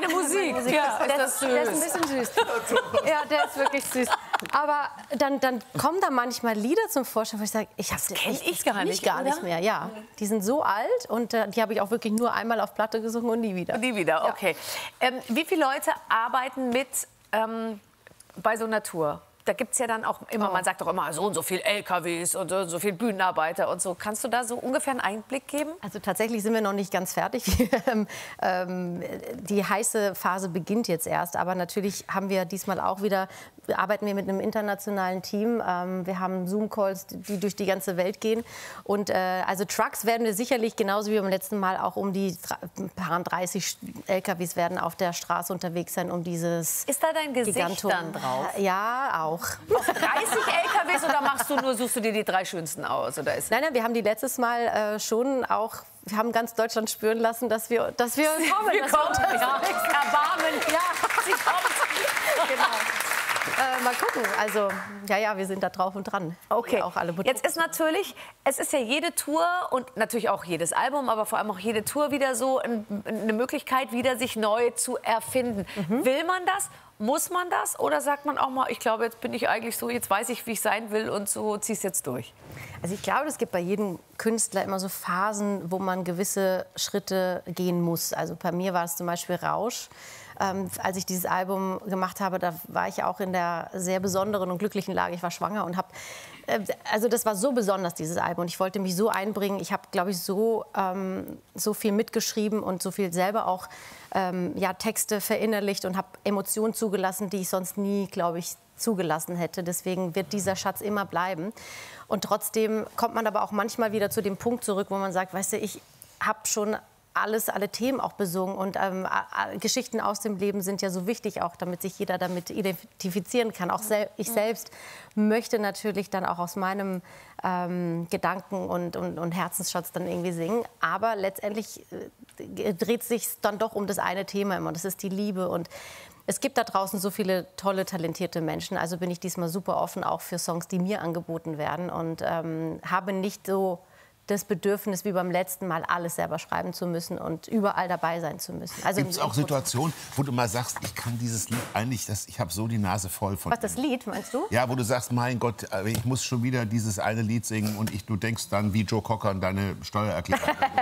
Meine Musik. Ja, ist das süß. Der ist ein bisschen süß. Ja, der ist wirklich süß. Aber dann kommen da manchmal Lieder zum Vorschein, wo ich sage, das kenn ich gar nicht, mehr. Ja, die sind so alt und die habe ich auch wirklich nur einmal auf Platte gesungen und nie wieder. Nie wieder, okay. Wie viele Leute arbeiten mit bei so einer Tour? Da gibt es ja dann auch immer, man sagt doch immer, so und so viel LKWs und so viel Bühnenarbeiter und so. Kannst du da so ungefähr einen Einblick geben? Also tatsächlich sind wir noch nicht ganz fertig. Die heiße Phase beginnt jetzt erst. Aber natürlich haben wir diesmal auch wieder, arbeiten wir mit einem internationalen Team. Wir haben Zoom-Calls, die durch die ganze Welt gehen. Und also Trucks werden wir sicherlich, genauso wie beim letzten Mal, auch um die paar 30 LKWs werden auf der Straße unterwegs sein, um dieses Ist da dein Gesicht Gigantum dann drauf? Ja, auch. Auf 30 LKWs oder suchst du dir die 3 schönsten aus? Oder ist Nein, wir haben die letztes Mal schon auch, wir haben ganz Deutschland spüren lassen, dass wir kommen. Wir kommen, ja. Erbarmen. Ja, sie kommt. Genau. Mal gucken. Also, ja, wir sind da drauf und dran. Okay. Auch alle Jetzt ist natürlich, es ist ja jede Tour und natürlich auch jedes Album, aber vor allem auch jede Tour wieder so eine Möglichkeit, wieder sich neu zu erfinden. Will man das? Muss man das? Oder sagt man auch mal, ich glaube, jetzt bin ich eigentlich so, jetzt weiß ich, wie ich sein will und so zieh's jetzt durch? Also ich glaube, es gibt bei jedem Künstler immer so Phasen, wo man gewisse Schritte gehen muss. Also bei mir war es zum Beispiel Rausch. Als ich dieses Album gemacht habe, da war ich auch in der sehr besonderen und glücklichen Lage. Ich war schwanger und habe, also das war so besonders, dieses Album. Und ich wollte mich so einbringen. Ich habe, glaube ich, so viel mitgeschrieben und so viel selber auch Texte verinnerlicht und habe Emotionen zugelassen, die ich sonst nie, glaube ich, zugelassen hätte. Deswegen wird dieser Schatz immer bleiben. Und trotzdem kommt man aber auch manchmal wieder zu dem Punkt zurück, wo man sagt, weißt du, ich habe schon alle Themen auch besungen und Geschichten aus dem Leben sind ja so wichtig auch, damit sich jeder damit identifizieren kann. Auch ich selbst möchte natürlich dann auch aus meinem Gedanken und Herzensschatz dann irgendwie singen, aber letztendlich dreht sich dann doch um das eine Thema immer und das ist die Liebe und es gibt da draußen so viele tolle, talentierte Menschen, also bin ich diesmal super offen auch für Songs, die mir angeboten werden und habe nicht so das Bedürfnis, wie beim letzten Mal, alles selber schreiben zu müssen und überall dabei sein zu müssen. Also gibt es auch Situationen, wo du mal sagst, ich kann dieses Lied eigentlich, ich habe so die Nase voll von... Was, das Lied, meinst du? Ja, wo du sagst, mein Gott, ich muss schon wieder dieses eine Lied singen und du denkst dann, wie Joe Cocker an deine Steuererklärung.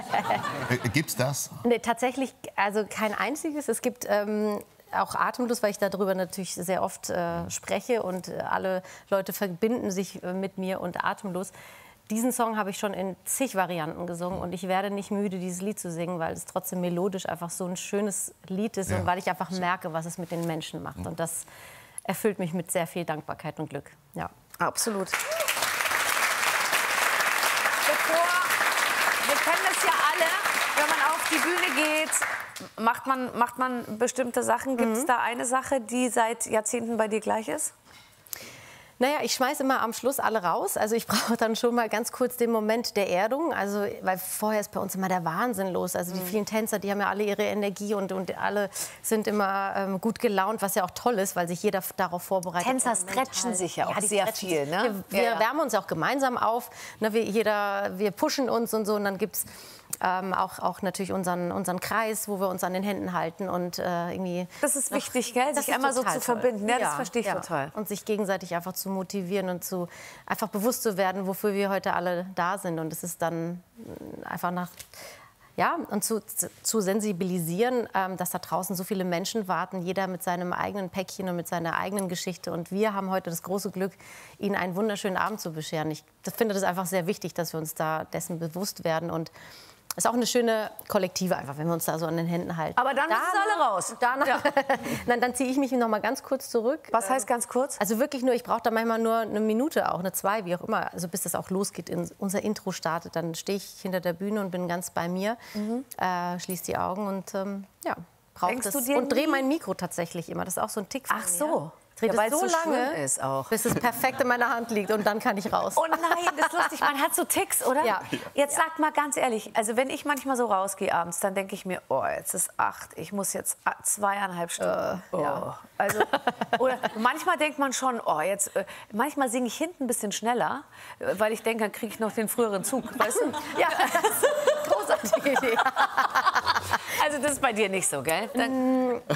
Gibt's das? Nee, tatsächlich, also kein einziges. Es gibt... auch Atemlos, weil ich darüber natürlich sehr oft spreche und alle Leute verbinden sich mit mir und Atemlos. Diesen Song habe ich schon in zig Varianten gesungen und ich werde nicht müde, dieses Lied zu singen, weil es trotzdem melodisch einfach so ein schönes Lied ist und weil ich einfach merke, was es mit den Menschen macht. Und das erfüllt mich mit sehr viel Dankbarkeit und Glück. Ja. Absolut. Wir kennen es ja alle, wenn man auf die Bühne geht, macht man bestimmte Sachen. Gibt es da eine Sache, die seit Jahrzehnten bei dir gleich ist? Naja, ich schmeiße immer am Schluss alle raus. Also ich brauche dann schon mal ganz kurz den Moment der Erdung. Also, weil vorher ist bei uns immer der Wahnsinn los. Also die vielen Tänzer, die haben ja alle ihre Energie und alle sind immer gut gelaunt, was ja auch toll ist, weil sich jeder darauf vorbereitet. Tänzer stretchen sich ja auch sehr viel. Ne? Wir wärmen uns auch gemeinsam auf. Ne, wir pushen uns und so. Und dann gibt es auch natürlich unseren Kreis, wo wir uns an den Händen halten und irgendwie... Das ist wichtig, gell? Sich einmal so zu verbinden. Ja, das verstehe ich total. Und sich gegenseitig einfach zu motivieren und einfach bewusst zu werden, wofür wir heute alle da sind. Und es ist dann einfach zu sensibilisieren, dass da draußen so viele Menschen warten, jeder mit seinem eigenen Päckchen und mit seiner eigenen Geschichte. Und wir haben heute das große Glück, ihnen einen wunderschönen Abend zu bescheren. Ich finde das einfach sehr wichtig, dass wir uns da dessen bewusst werden. Und es ist auch eine schöne Kollektive, einfach, wenn wir uns da so an den Händen halten. Aber dann müssen alle raus. Dann ziehe ich mich noch mal ganz kurz zurück. Was heißt ganz kurz? Also wirklich nur, ich brauche da manchmal nur eine Minute, auch eine 2, wie auch immer. Also bis das auch losgeht, unser Intro startet. Dann stehe ich hinter der Bühne und bin ganz bei mir, schließe die Augen und brauche das. Und drehe mein Mikro tatsächlich immer. Das ist auch so ein Tick von mir. Ach so. Ja, weil es so lange ist auch. bis es perfekt in meiner Hand liegt und dann kann ich raus. Oh nein, das ist lustig. Man hat so Ticks, oder? Ja. Jetzt sag mal ganz ehrlich, also wenn ich manchmal so rausgehe abends, dann denke ich mir, oh, jetzt ist 8, ich muss jetzt 2,5 Stunden. Ja. Also, oder manchmal denkt man schon, oh, jetzt, manchmal singe ich hinten ein bisschen schneller, weil ich denke, dann kriege ich noch den früheren Zug. Weißt du? Ja, großartige Idee. Also das ist bei dir nicht so, gell?